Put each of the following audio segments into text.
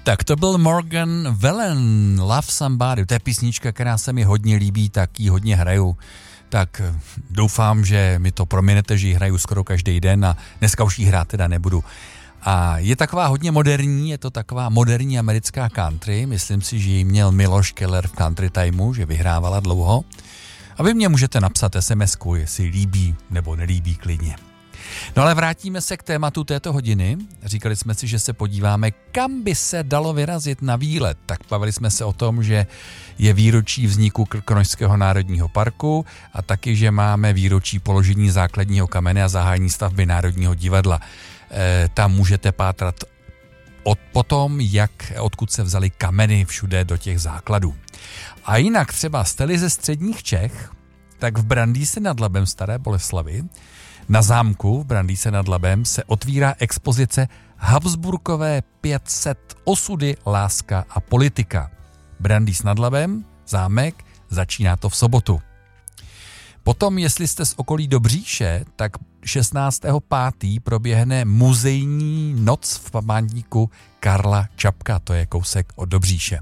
Tak to byl Morgan Wallen, Love Somebody. To je písnička, která se mi hodně líbí, tak ji hodně hraju. Tak doufám, že mi to prominete, že ji hraju skoro každý den a dneska už ji hrát teda nebudu. A je taková hodně moderní, je to taková moderní americká country. Myslím si, že ji měl Miloš Keller v Country Timeu, že vyhrávala dlouho. A vy mě můžete napsat SMS-ku, jestli líbí nebo nelíbí klidně. No ale vrátíme se k tématu této hodiny. Říkali jsme si, že se podíváme, kam by se dalo vyrazit na výlet. Tak bavili jsme se o tom, že je výročí vzniku Krkonošského národního parku a taky, že máme výročí položení základního kamene a zahájení stavby Národního divadla. Tam můžete pátrat potom, odkud se vzaly kameny všude do těch základů. A jinak třeba jste-li ze středních Čech, tak v Brandýse nad Labem Staré Boleslavi na zámku v Brandýse nad Labem se otvírá expozice Habsburkové 500 osudy, láska a politika. Brandýs nad Labem, zámek, začíná to v sobotu. Potom, jestli jste z okolí Dobříše, tak 16.5. proběhne muzejní noc v památníku Karla Čapka, to je kousek od Dobříše.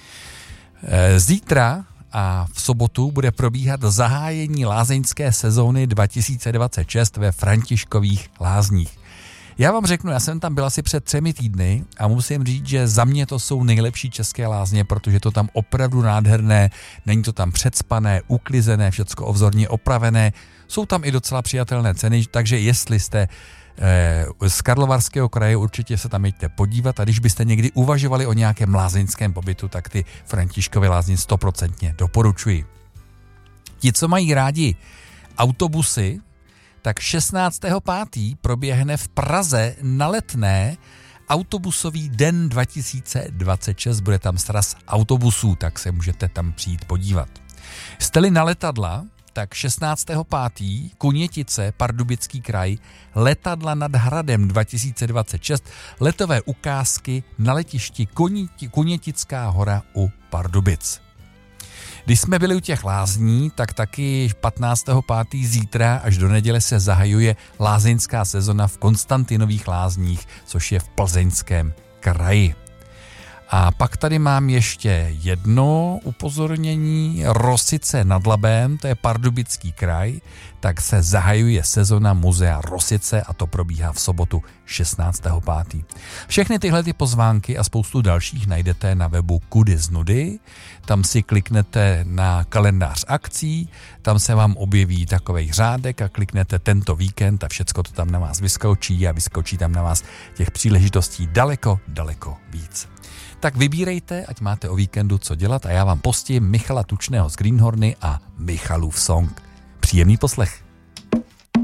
Zítra a v sobotu bude probíhat zahájení lázeňské sezóny 2026 ve Františkových lázních. Já vám řeknu, já jsem tam byl asi před 3 týdny a musím říct, že za mě to jsou nejlepší české lázně, protože to tam opravdu nádherné, není to tam předspané, uklizené, všecko ovzorně opravené, jsou tam i docela přijatelné ceny, takže jestli jste z Karlovarského kraje, určitě se tam jeďte podívat a když byste někdy uvažovali o nějakém lázeňském pobytu, tak ty Františkovy lázně 100% doporučuji. Ti, co mají rádi autobusy, tak 16.5. proběhne v Praze na Letné autobusový den 2026, bude tam sraz autobusů, tak se můžete tam přijít podívat. Jste-li na letadla, tak 16.5. Kunětice, Pardubický kraj, letadla nad Hradem 2026, letové ukázky na letišti Kunětická hora u Pardubic. Když jsme byli u těch lázní, tak taky 15.5. zítra až do neděle se zahajuje lázeňská sezona v Konstantinových lázních, což je v Plzeňském kraji. A pak tady mám ještě jedno upozornění. Rosice nad Labem, to je Pardubický kraj, tak se zahajuje sezona muzea Rosice a to probíhá v sobotu 16.5. Všechny tyhle ty pozvánky a spoustu dalších najdete na webu Kudy z nudy. Tam si kliknete na kalendář akcí, tam se vám objeví takovej řádek a kliknete tento víkend a všecko to tam na vás vyskočí a vyskočí tam na vás těch příležitostí daleko, daleko víc. Tak vybírejte, ať máte o víkendu co dělat a já vám postím Michala Tučného z Greenhorny a Michalův song. Příjemný poslech.